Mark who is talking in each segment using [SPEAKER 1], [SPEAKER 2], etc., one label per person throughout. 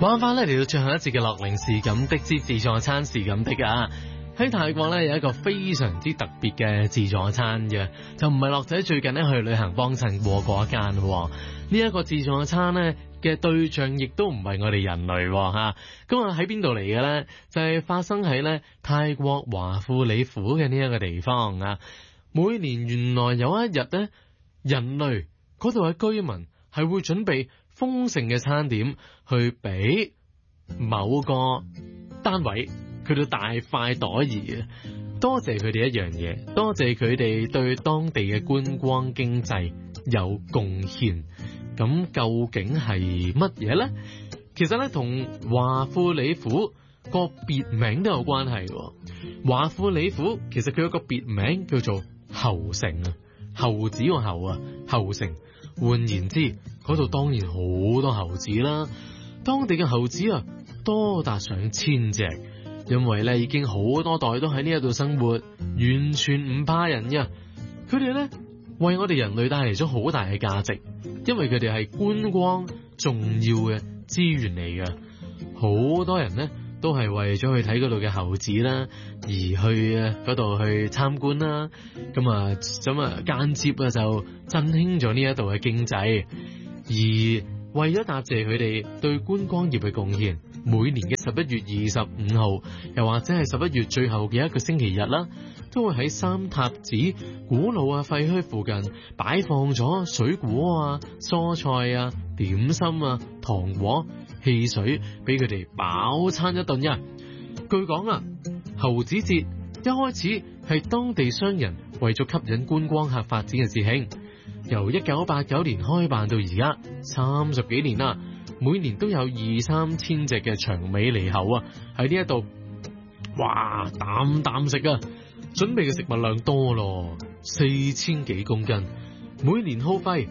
[SPEAKER 1] 講翻咧嚟到最後一節嘅樂齡是咁的之自助餐是咁的啊！喺泰國咧有一個非常之特別嘅自助餐嘅，就唔係樂仔最近咧去旅行幫襯過嗰一間喎。呢一個自助餐咧嘅對象亦都唔係我哋人類吓，咁啊喺邊度嚟嘅咧？就係發生喺咧泰國華富里府嘅呢一個地方啊！每年原來有一日咧，人類嗰度嘅居民係會準備豐盛嘅餐點去俾某個單位，佢哋大快朵頤啊！多謝佢哋一樣嘢，多謝佢哋對當地嘅觀光經濟有貢獻。咁究竟係乜嘢咧？其實咧同華富里府個別名都有關係。華富里府其實佢有個別名叫做猴城啊，猴子個猴啊，猴城。換言之，嗰度當然好多猴子啦。當地嘅猴子啊，多達上千隻，因為咧已經好多代都喺呢一度生活，完全唔怕人嘅。佢哋咧為我哋人類帶嚟咗好大嘅價值，因為佢哋係觀光重要嘅資源嚟嘅。好多人咧都係為咗去睇嗰度嘅猴子啦，而去嗰度去參觀啦。咁啊間接啊就振興咗呢一度嘅經濟。而為咗答謝佢哋對觀光業嘅貢獻，每年嘅11月25號，又或者係11月最後嘅一個星期日啦，都會喺三塔子古老啊廢墟附近擺放咗水果啊、蔬菜啊、點心啊、糖果、汽水，俾佢哋飽餐一頓呀。據講啊，猴子節一開始係當地商人為咗吸引觀光客發展嘅節慶。由1989年開辦到而家30幾年啦，每年都有2-3千隻嘅長尾獼猴啊喺呢一度，哇啖啖食啊！準備嘅食物量多咯，4000幾公斤，每年耗費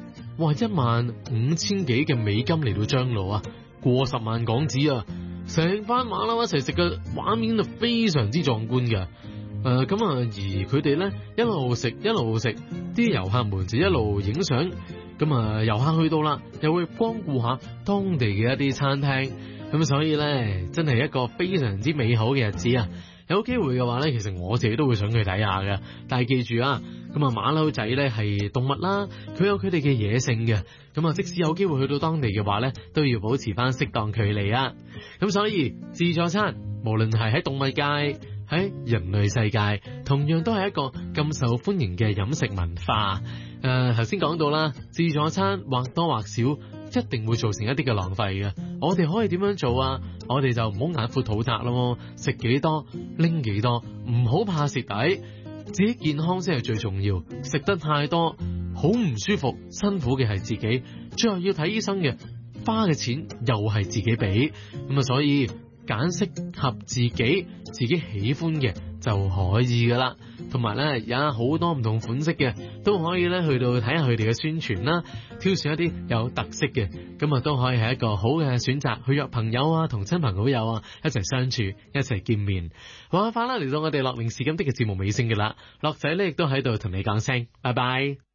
[SPEAKER 1] 15000幾嘅美金嚟到張羅啊，過10萬港紙啊！成班馬騮一齊食嘅畫面就非常之壯觀嘅。而佢哋咧一路食，啲遊客們就一路影相。遊客去到啦，又會光顧下當地嘅一啲餐廳。所以咧，真係一個非常之美好嘅日子啊！有機會嘅話咧，其實我自己都會想去睇下嘅。但係記住啊，馬騮仔咧係動物啦，佢有佢哋嘅野性嘅。即使有機會去到當地嘅話咧，都要保持翻適當距離啊。所以自助餐無論係喺動物界，喺人類世界，同樣都係一個咁受歡迎嘅飲食文化。頭先講到啦，自助餐或多或少一定會造成一啲嘅浪費嘅。我哋可以點樣做啊？我哋就唔好眼闊肚窄咯，食幾多拎幾多，唔好怕蝕底，自己健康先係最重要。食得太多好唔舒服，辛苦嘅係自己，最後要睇醫生嘅，花嘅錢又係自己俾。所以揀適合自己喜歡嘅就可以噶啦。同埋咧，有好多唔同款式嘅都可以咧去到睇下佢哋嘅宣傳啦，挑選一啲有特色嘅，都可以係一個好嘅選擇，去約朋友啊，同親朋好友啊一齊相處，一齊見面。玩下啦，嚟到我哋樂齡是咁的嘅節目尾聲嘅啦，樂仔咧亦都喺度同你講聲拜拜。